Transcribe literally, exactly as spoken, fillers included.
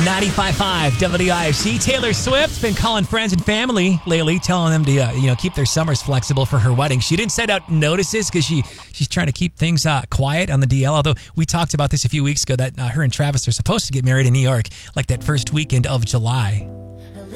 ninety-five point five W I F C. Taylor Swift's been calling friends and family lately, telling them to uh, you know keep their summers flexible for her wedding. She didn't send out notices because she she's trying to keep things uh, quiet on the D L. Although we talked about this a few weeks ago that uh, her and Travis are supposed to get married in New York like that first weekend of July.